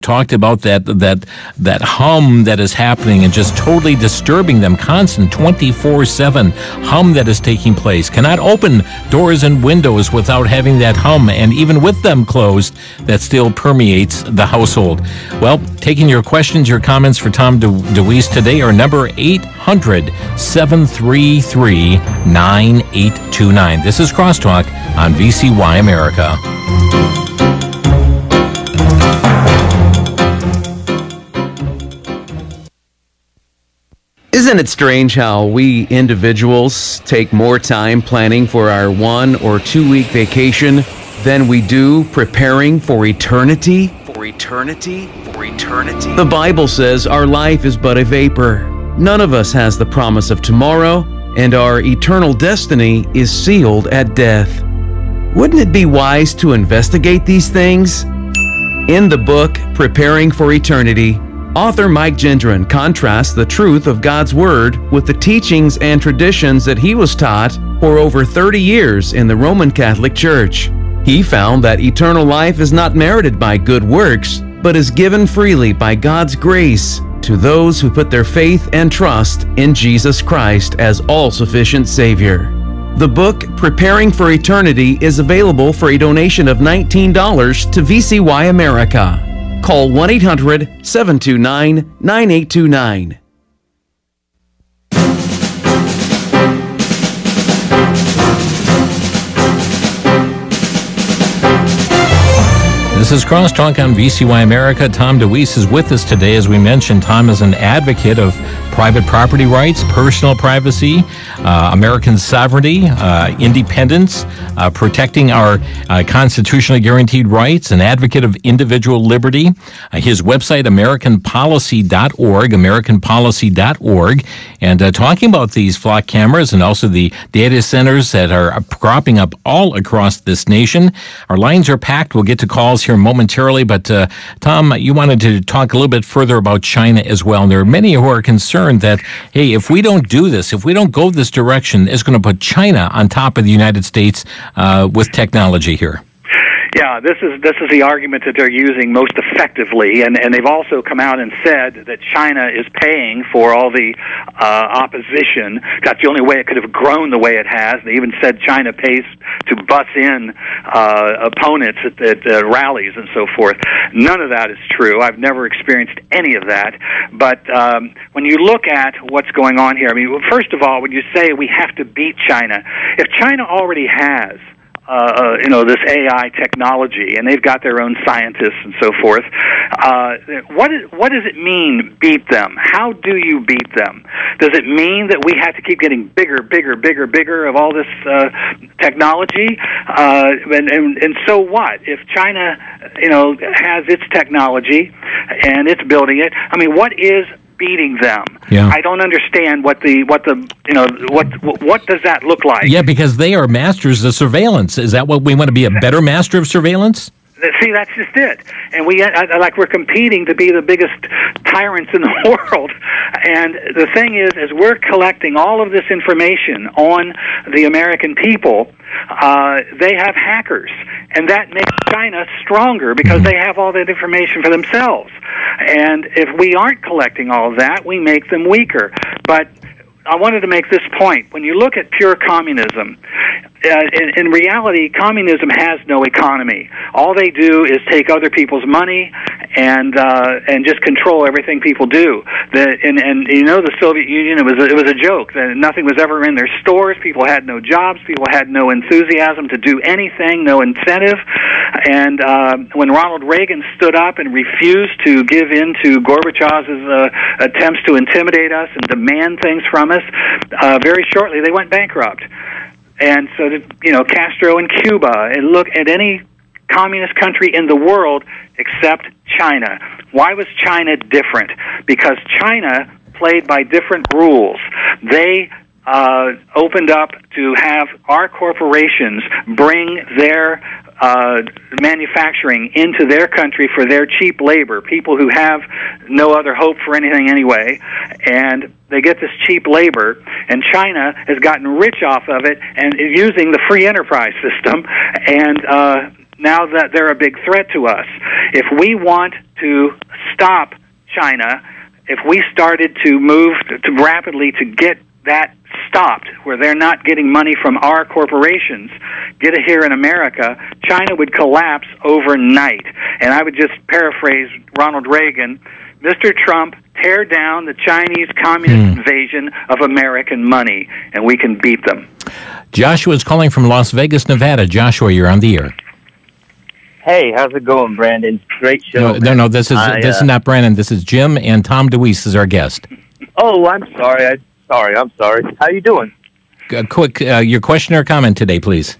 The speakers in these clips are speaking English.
talked about that hum that is happening and just totally disturbing them, constant 24/7 hum that is taking place. Cannot open doors and windows without having that hum, and even with them closed, that still permeates the household. Well, taking your questions, your comments for Tom DeWeese today are number 800-733-9829. This is Crosstalk on VCY America. Isn't it strange how we individuals take more time planning for our 1 or 2 week vacation than we do preparing for eternity? The Bible says our life is but a vapor. None of us has the promise of tomorrow, and our eternal destiny is sealed at death. Wouldn't it be wise to investigate these things? In the book, Preparing for Eternity, author Mike Gendron contrasts the truth of God's Word with the teachings and traditions that he was taught for over 30 years in the Roman Catholic Church. He found that eternal life is not merited by good works, but is given freely by God's grace to those who put their faith and trust in Jesus Christ as all-sufficient Savior. The book, Preparing for Eternity, is available for a donation of $19 to VCY America. Call 1-800-729-9829. This is Crosstalk on VCY America. Tom DeWeese is with us today. As we mentioned, Tom is an advocate of private property rights, personal privacy, American sovereignty, independence, protecting our constitutionally guaranteed rights, an advocate of individual liberty. His website, americanpolicy.org, and talking about these flock cameras and also the data centers that are cropping up all across this nation. Our lines are packed. We'll get to calls here momentarily, but Tom, you wanted to talk a little bit further about China as well. And there are many who are concerned that, hey, if we don't do this, if we don't go this direction, it's going to put China on top of the United States with technology here. Yeah, this is the argument that they're using most effectively, and they've also come out and said that China is paying for all the opposition. That's the only way it could have grown the way it has. They even said China pays to bus in opponents at rallies and so forth. None of that is true. I've never experienced any of that. But when you look at what's going on here, I mean, first of all, when you say we have to beat China, if China already has this AI technology, and they've got their own scientists and so forth. What does it mean, beat them? How do you beat them? Does it mean that we have to keep getting bigger of all this technology? And so what? If China, has its technology and it's building it, I mean, what is beating them? Yeah. I don't understand what does that look like? Yeah, because they are masters of surveillance. Is that what we want to be, a better master of surveillance? See, that's just it. And we're competing to be the biggest tyrants in the world. And the thing is we're collecting all of this information on the American people, they have hackers. And that makes China stronger because they have all that information for themselves. And if we aren't collecting all of that, we make them weaker. But I wanted to make this point. When you look at pure communism, in reality, communism has no economy. All they do is take other people's money and just control everything people do. The Soviet Union, it was a joke. That nothing was ever in their stores. People had no jobs. People had no enthusiasm to do anything, no incentive. And when Ronald Reagan stood up and refused to give in to Gorbachev's attempts to intimidate us and demand things from us, very shortly they went bankrupt. And so did, Castro in Cuba, and look at any communist country in the world except China. Why was China different? Because China played by different rules. They opened up to have our corporations bring their manufacturing into their country for their cheap labor, people who have no other hope for anything anyway, and they get this cheap labor, and China has gotten rich off of it and using the free enterprise system, and now that they're a big threat to us. If we want to stop China, if we started to move to rapidly to get that stopped, where they're not getting money from our corporations, get it here in America, China would collapse overnight. And I would just paraphrase Ronald Reagan, Mr. Trump, tear down the Chinese communist invasion of American money, and we can beat them. Joshua is calling from Las Vegas, Nevada. Joshua, you're on the air. Hey, how's it going, Brandon? Great show. No, this is not Brandon. This is Jim, and Tom DeWeese is our guest. Oh, I'm sorry. I'm sorry. How you doing? Quick, your question or comment today, please.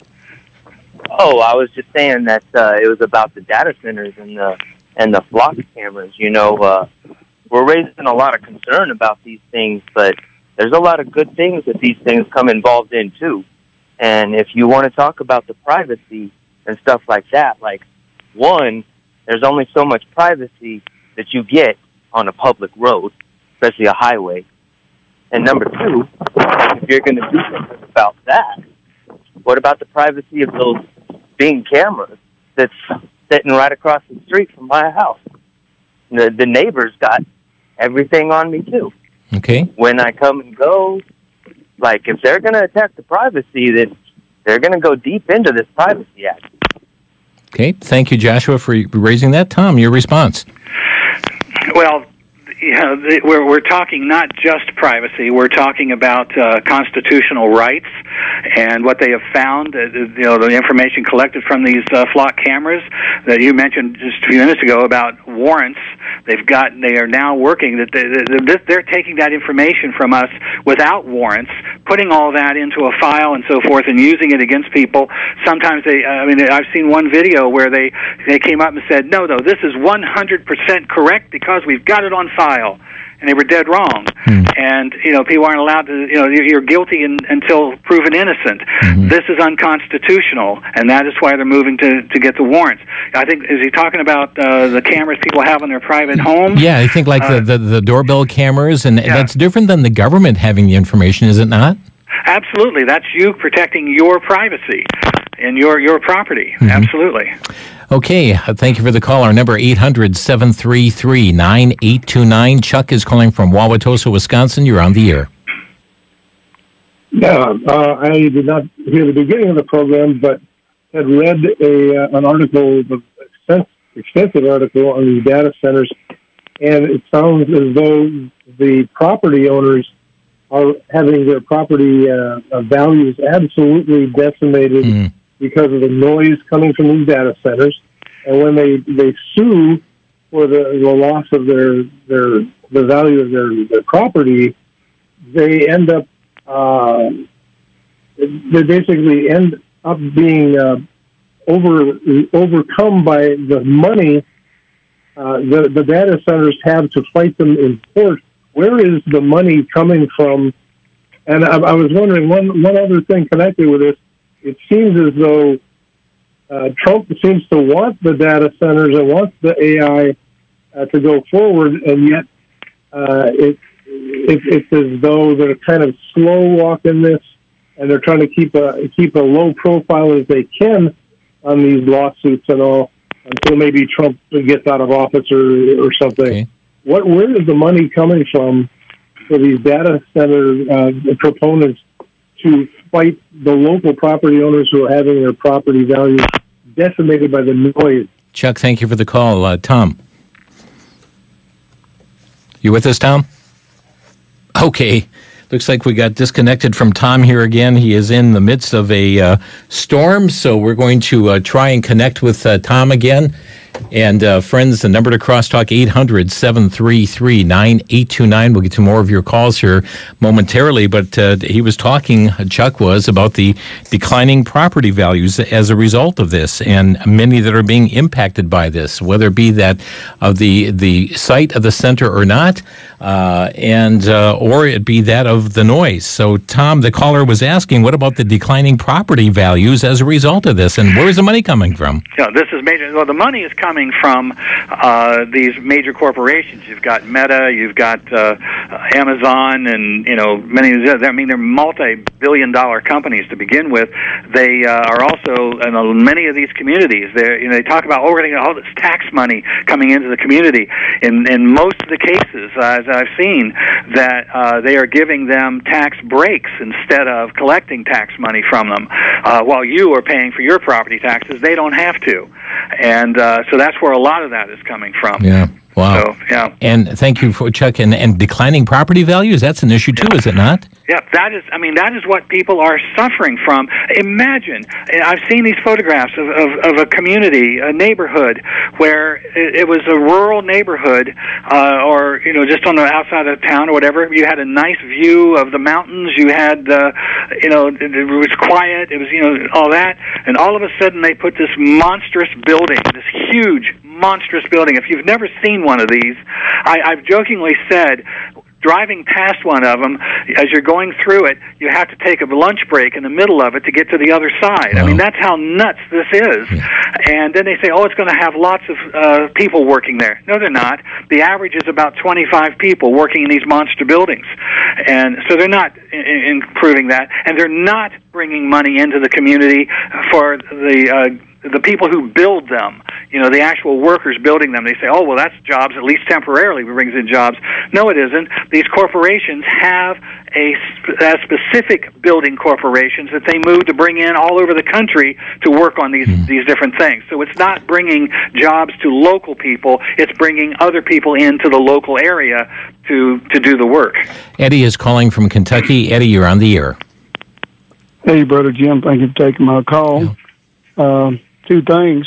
Oh, I was just saying that it was about the data centers and the flock cameras. You know, we're raising a lot of concern about these things, but there's a lot of good things that these things come involved in too. And if you want to talk about the privacy and stuff like that, like, one, there's only so much privacy that you get on a public road, especially a highway. And number two, if you're going to do something about that, what about the privacy of those Bing cameras that's sitting right across the street from my house? The neighbors got everything on me too. Okay. When I come and go, like, if they're going to attack the privacy, then they're going to go deep into this Privacy Act. Okay. Thank you, Joshua, for raising that. Tom, your response. Well, you know, we're talking not just privacy. We're talking about constitutional rights, and what they have found. You know, the information collected from these flock cameras that you mentioned just a few minutes ago about warrants. They are now working that they're taking that information from us without warrants, putting all that into a file and so forth, and using it against people. Sometimes I've seen one video where they came up and said, no, this is 100% correct because we've got it on file. And they were dead wrong. And, you know, people aren't allowed to, you know, you're guilty until proven innocent. This is unconstitutional, and that is why they're moving to get the warrants. I think, is he talking about the cameras people have on their private homes? Yeah, I think like the doorbell cameras, and that's different than the government having the information, is it not? Absolutely. That's you protecting your privacy and your property. Absolutely. Okay, thank you for the call. Our number 800-733-9829. Chuck is calling from Wauwatosa, Wisconsin. You're on the air. Yeah, I did not hear the beginning of the program, but had read an article, extensive article on these data centers, and it sounds as though the property owners are having their property values absolutely decimated because of the noise coming from these data centers. And when they sue for the loss of the value of their property, they end up they basically end up being overcome by the money the data centers have to fight them in court. Where is the money coming from? And I was wondering, one other thing connected with this, it seems as though Trump seems to want the data centers and wants the AI to go forward, and yet it's as though they're kind of slow walking this, and they're trying to keep a low profile as they can on these lawsuits and all until maybe Trump gets out of office or something. Okay. Where is the money coming from for these data center proponents to fight the local property owners who are having their property values decimated by the noise? Chuck, thank you for the call. Tom? You with us, Tom? Okay. Looks like we got disconnected from Tom here again. He is in the midst of a storm, so we're going to try and connect with Tom again. And friends, the number to crosstalk, 800-733-9829. We'll get to more of your calls here momentarily, but he was talking, Chuck was, about the declining property values as a result of this, and many that are being impacted by this, whether it be that of the site of the center or not, or it be that of the noise. So, Tom, the caller was asking, what about the declining property values as a result of this, and where is the money coming from? Yeah, this is major. Well, the money is coming from these major corporations. You've got Meta, you've got Amazon, and many of the, I mean, they're multi-billion-dollar companies to begin with. They are also in many of these communities. They talk about we're going to get all this tax money coming into the community. In most of the cases, as I've seen, that they are giving them tax breaks instead of collecting tax money from them. While you are paying for your property taxes, they don't have to. And so that's where a lot of that is coming from. Yeah. Wow. So, yeah. And thank you for Chuck. And declining property values, that's an issue too, is it not? Yeah, that is what people are suffering from. Imagine, I've seen these photographs of a community, a neighborhood, where it was a rural neighborhood, or just on the outside of town or whatever. You had a nice view of the mountains. You had, it was quiet. It was, all that, and all of a sudden they put this monstrous building, this huge, monstrous building. If you've never seen one of these, I've jokingly said, driving past one of them, as you're going through it, you have to take a lunch break in the middle of it to get to the other side. Wow. I mean, that's how nuts this is. Yeah. And then they say, it's going to have lots of people working there. No, they're not. The average is about 25 people working in these monster buildings. And so they're not improving that. And they're not bringing money into the community for the people who build them, the actual workers building them. They say, well, that's jobs, at least temporarily, brings in jobs. No, it isn't. These corporations have specific building corporations that they move to bring in all over the country to work on these different things. So it's not bringing jobs to local people. It's bringing other people into the local area to do the work. Eddie is calling from Kentucky. Eddie, you're on the air. Hey, Brother Jim. Thank you for taking my call. Yeah. Two things.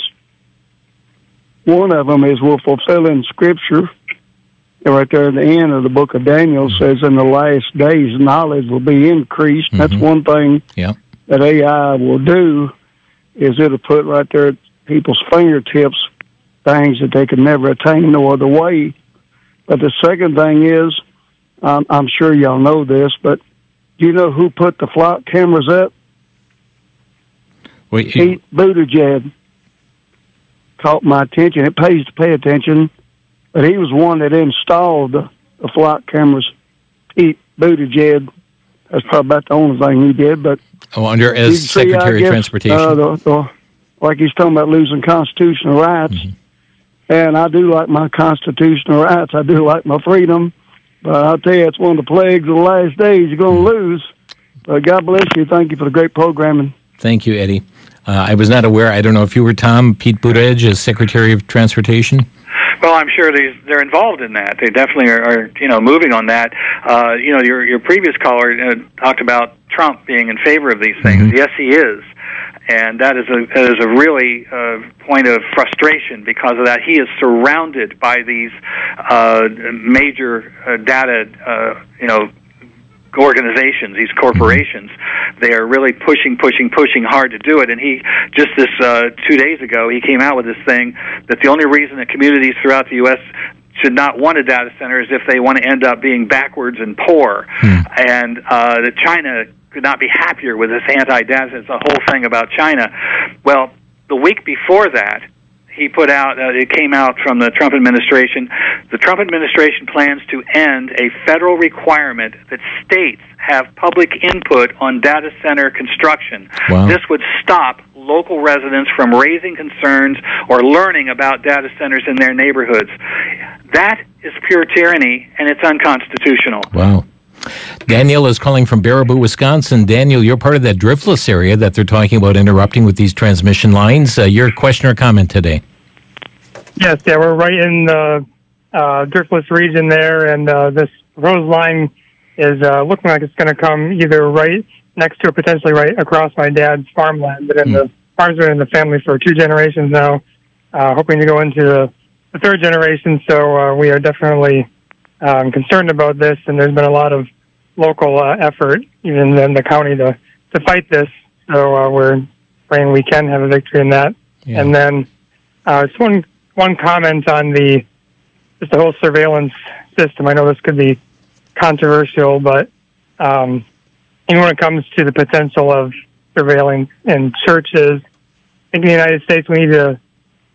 One of them is we're fulfilling Scripture. Right there at the end of the book of Daniel says in the last days knowledge will be increased. Mm-hmm. That's one thing that AI will do, is it'll put right there at people's fingertips things that they could never attain no other way. But the second thing is, I'm sure y'all know this, but do you know who put the flock cameras up? Pete Buttigieg caught my attention. It pays to pay attention, but he was one that installed the flock cameras. Pete Buttigieg. That's probably about the only thing he did. But as Secretary of Transportation, like he's talking about losing constitutional rights. Mm-hmm. And I do like my constitutional rights. I do like my freedom. But I'll tell you, it's one of the plagues of the last days you're going to lose. But God bless you. Thank you for the great programming. Thank you, Eddie. I was not aware. I don't know if you were, Tom, Pete Buttigieg as Secretary of Transportation? Well, I'm sure they're involved in that. They definitely are moving on that. Your previous caller talked about Trump being in favor of these things. Mm-hmm. Yes, he is. And that is a really point of frustration because of that. He is surrounded by these major data, organizations, these corporations. They are really pushing hard to do it. And he just 2 days ago, he came out with this thing that the only reason that communities throughout the U.S. should not want a data center is if they want to end up being backwards and poor. And that China could not be happier with this anti-data center. It's a whole thing about China. Well, the week before that, he put out, it came out from the Trump administration, the Trump administration plans to end a federal requirement that states have public input on data center construction. Wow. This would stop local residents from raising concerns or learning about data centers in their neighborhoods. That is pure tyranny, and it's unconstitutional. Wow. Daniel is calling from Baraboo, Wisconsin. Daniel, you're part of that driftless area that they're talking about interrupting with these transmission lines. Your question or comment today? Yes, we're right in the driftless region there, and this proposed line is looking like it's going to come either right next to or potentially right across my dad's farmland. But the farm's been in the family for 2 generations now, hoping to go into the 3rd generation. So we are definitely concerned about this, and there's been a lot of local effort, even in the county, to fight this. So we're praying we can have a victory in that. Yeah. And then just one comment on just the whole surveillance system. I know this could be controversial, but even when it comes to the potential of surveilling in churches, I think in the United States we need to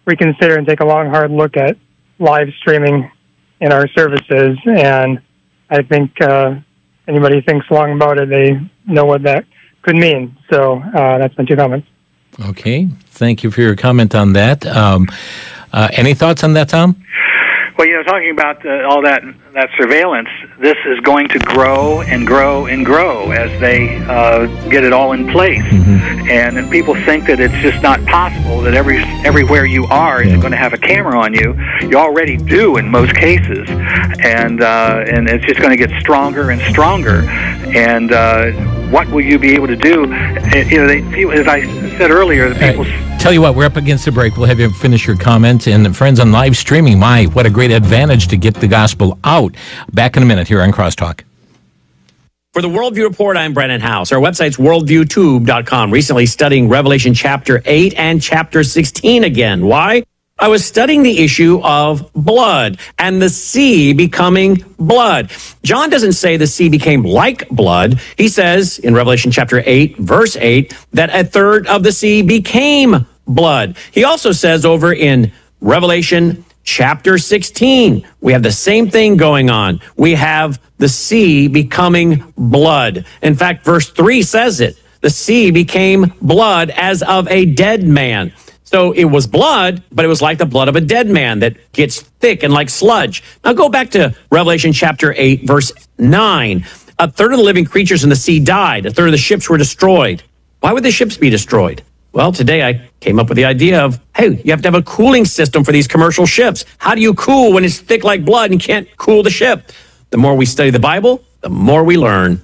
reconsider and take a long, hard look at live streaming in our services. And I think anybody thinks long about it, they know what that could mean. So that's my 2 comments. Okay. Thank you for your comment on that. Any thoughts on that, Tom? Well, talking about all that surveillance, this is going to grow and grow and grow as they get it all in place. And people think that it's just not possible that everywhere you are is going to have a camera on you. You already do in most cases, and it's just going to get stronger and stronger. And what will you be able to do? As I said earlier, people. Tell you what, we're up against the break. We'll have you finish your comment. And friends on live streaming, what a great advantage to get the gospel out. Back in a minute here on Crosstalk. For the Worldview Report, I'm Brennan House. Our website's worldviewtube.com. Recently studying Revelation chapter 8 and chapter 16 again. Why? I was studying the issue of blood and the sea becoming blood. John doesn't say the sea became like blood. He says in Revelation chapter 8, verse 8, that a third of the sea became blood. He also says over in Revelation chapter 16, we have the same thing going on. We have the sea becoming blood. In fact, verse 3 says it. The sea became blood as of a dead man. So it was blood, but it was like the blood of a dead man that gets thick and like sludge. Now go back to Revelation chapter 8, verse 9. A third of the living creatures in the sea died. A third of the ships were destroyed. Why would the ships be destroyed? Well, today I came up with the idea of, hey, you have to have a cooling system for these commercial ships. How do you cool when it's thick like blood and you can't cool the ship? The more we study the Bible, the more we learn.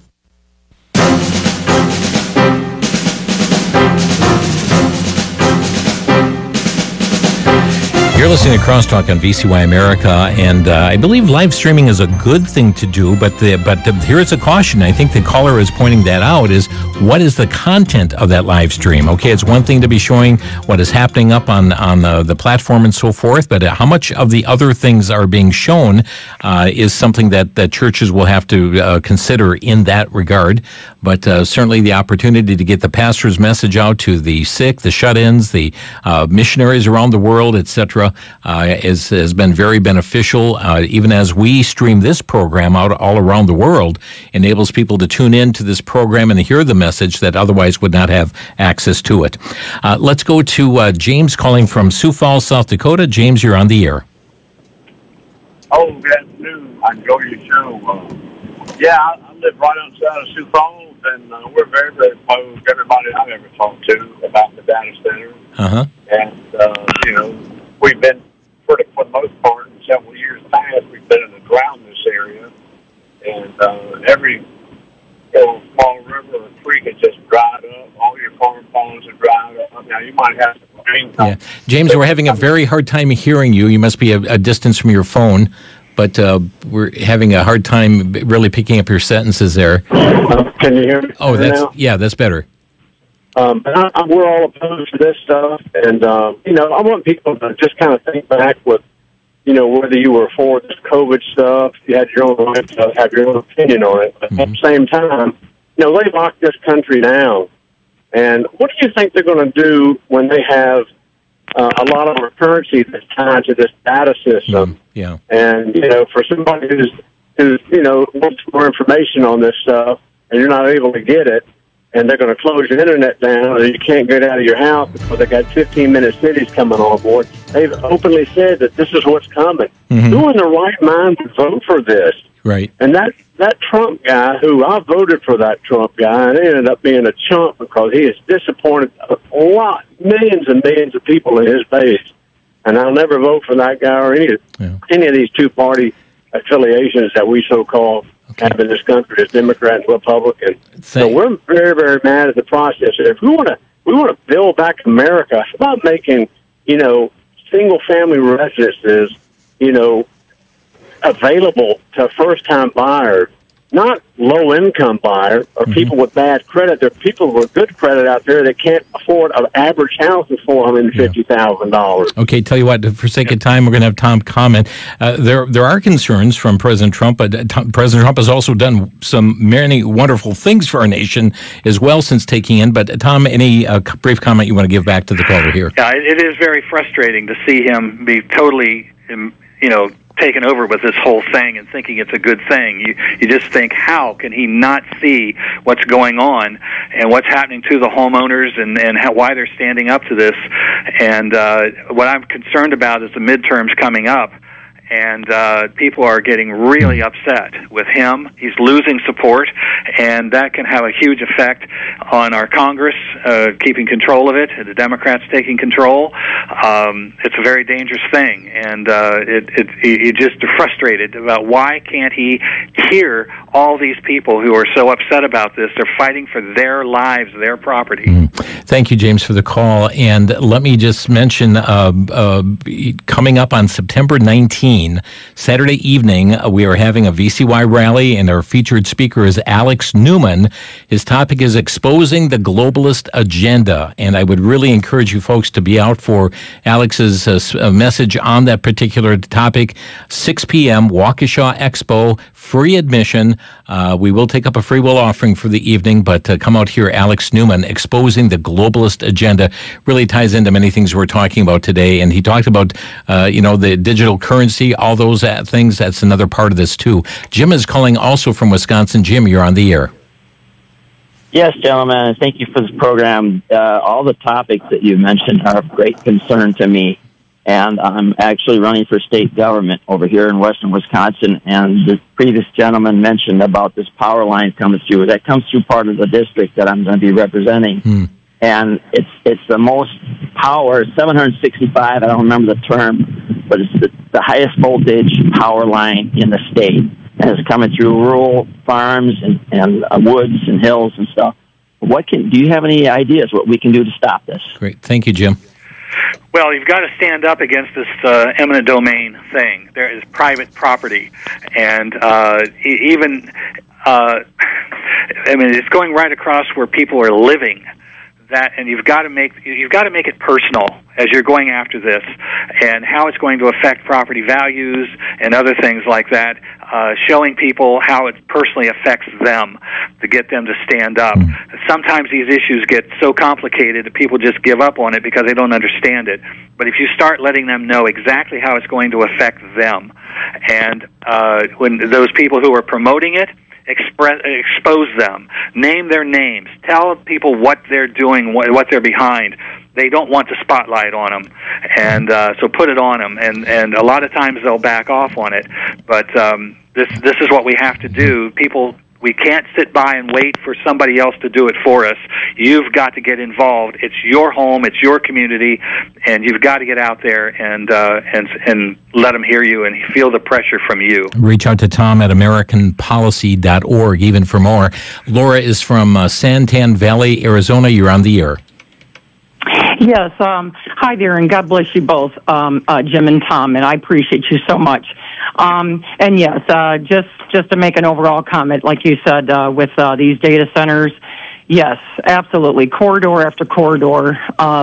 You're listening to Crosstalk on VCY America, and I believe live streaming is a good thing to do, but here is a caution. I think the caller is pointing that out, is what is the content of that live stream? Okay, it's one thing to be showing what is happening up on the platform and so forth, but how much of the other things are being shown is something that churches will have to consider in that regard. But certainly the opportunity to get the pastor's message out to the sick, the shut-ins, the missionaries around the world, etc., has been very beneficial. Even as we stream this program out all around the world, enables people to tune in to this program and hear the message that otherwise would not have access to it. Let's go to James calling from Sioux Falls, South Dakota. James, you're on the air. Oh, good afternoon. I enjoy your show. I live right outside of Sioux Falls, and we're very, very opposed, everybody I've ever talked to, about the data center. Uh-huh. And, we've been, for the most part, in several years past, we've been in the drought in this area. And every small river or creek has just dried up. All your farm ponds have dried up. Now, you might have some rain. Yeah. James, we're having a very hard time hearing you. You must be a distance from your phone, but we're having a hard time really picking up your sentences there. Can you hear me? Oh, that's better. We're all opposed to this stuff, and I want people to just kind of think back with, whether you were for this COVID stuff, you had your own right to have your own opinion on it. But at the same time, they locked this country down. And what do you think they're going to do when they have a lot of our currency that's tied to this data system? Yeah. And for somebody who's wants more information on this stuff, and you're not able to get it, and they're going to close your internet down, and you can't get out of your house because they got 15-minute cities coming on board. They've openly said that this is what's coming. Mm-hmm. Who in the right mind would vote for this? Right. And that Trump guy, who I voted for that Trump guy, and he ended up being a chump because he has disappointed millions and millions of people in his base. And I'll never vote for that guy or any of these two-party affiliations that we so-called have in this country, as Democrat and Republican. So we're very, very mad at the process. And if we want to build back America, it's about making, single-family residences, available to first-time buyers. not low-income buyer or people with bad credit. There are people with good credit out there that can't afford an average house of $450,000. Okay, tell you what, for sake of time, we're going to have Tom comment. There are concerns from President Trump, but President Trump has also done many wonderful things for our nation as well since taking in. But Tom, any brief comment you want to give back to the caller here? Yeah, it is very frustrating to see him be totally, taken over with this whole thing and thinking it's a good thing. You just think, how can he not see what's going on and what's happening to the homeowners and why they're standing up to this? And what I'm concerned about is the midterms coming up. And people are getting really upset with him. He's losing support, and that can have a huge effect on our Congress keeping control of it, the Democrats taking control. It's a very dangerous thing, and you just are frustrated about why can't he hear all these people who are so upset about this. They're fighting for their lives, their property. Thank you, James, for the call. And let me just mention, coming up on September 19th, Saturday evening, we are having a VCY rally, and our featured speaker is Alex Newman. His topic is Exposing the Globalist Agenda, and I would really encourage you folks to be out for Alex's message on that particular topic. 6 p.m., Waukesha Expo, free admission. We will take up a free will offering for the evening, but come out here, Alex Newman, Exposing the Globalist Agenda. Really ties into many things we're talking about today, and he talked about, the digital currency, all those things. That's another part of this, too. Jim is calling also from Wisconsin. Jim, you're on the air. Yes, gentlemen, and thank you for this program. All the topics that you mentioned are of great concern to me, and I'm actually running for state government over here in western Wisconsin, and the previous gentleman mentioned about this power line coming through. That comes through part of the district that I'm going to be representing. And it's the most power, 765, I don't remember the term, but it's the highest voltage power line in the state. And it's coming through rural farms and woods and hills and stuff. Do you have any ideas what we can do to stop this? Great. Thank you, Jim. Well, you've got to stand up against this eminent domain thing. There is private property, and it's going right across where people are living. And you've got to make it personal as you're going after this, and how it's going to affect property values and other things like that. Showing people how it personally affects them to get them to stand up. Sometimes these issues get so complicated that people just give up on it because they don't understand it. But if you start letting them know exactly how it's going to affect them, and when those people who are promoting it, expose them, name their names, tell people what they're doing, what they're behind. They don't want the spotlight on them, and so put it on them. And a lot of times they'll back off on it. But this is what we have to do. We can't sit by and wait for somebody else to do it for us. You've got to get involved. It's your home, it's your community, and you've got to get out there and let them hear you and feel the pressure from you. Reach out to Tom at AmericanPolicy.org, even for more. Laura is from Santan Valley, Arizona. You're on the air. Yes. Hi there, and God bless you both, Jim and Tom, and I appreciate you so much. And yes, just to make an overall comment, like you said, with these data centers, yes, absolutely, corridor after corridor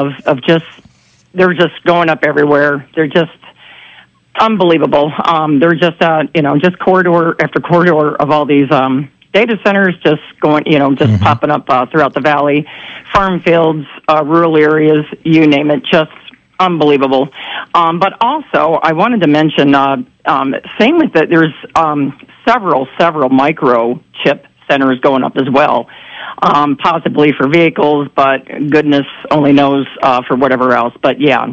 they're just going up everywhere. They're just unbelievable. They're just just corridor after corridor of all these data centers just going, popping up throughout the valley, farm fields, rural areas, you name it, just unbelievable. But also, I wanted to mention, same with that, there's several microchip centers going up as well, possibly for vehicles, but goodness only knows for whatever else. But yeah,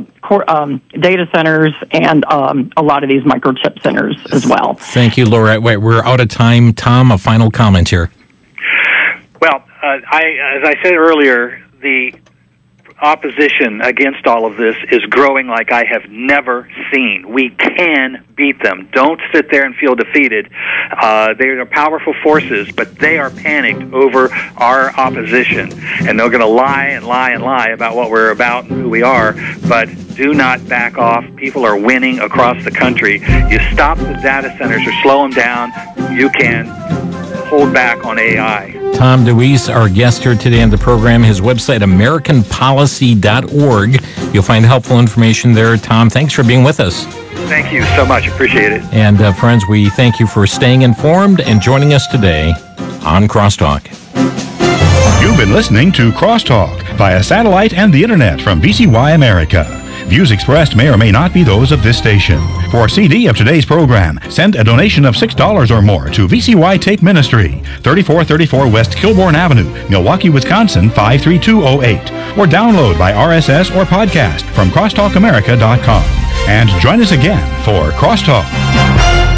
data centers and a lot of these microchip centers as well. Thank you, Laura. Wait, we're out of time. Tom, a final comment here. Well, as I said earlier, the opposition against all of this is growing like I have never seen. We can beat them. Don't sit there and feel defeated. They are powerful forces, but they are panicked over our opposition, and they're going to lie and lie and lie about what we're about and who we are, but do not back off. People are winning across the country. You stop the data centers or slow them down, you can hold back on AI. Tom DeWeese, our guest here today on the program, his website, AmericanPolicy.org. You'll find helpful information there. Tom, thanks for being with us. Thank you so much. Appreciate it. And friends, we thank you for staying informed and joining us today on Crosstalk. You've been listening to Crosstalk via satellite and the internet from VCY America. Views expressed may or may not be those of this station. For a CD of today's program, send a donation of $6 or more to VCY Tape Ministry, 3434 West Kilbourne Avenue, Milwaukee, Wisconsin, 53208. Or download by RSS or podcast from crosstalkamerica.com. And join us again for Crosstalk.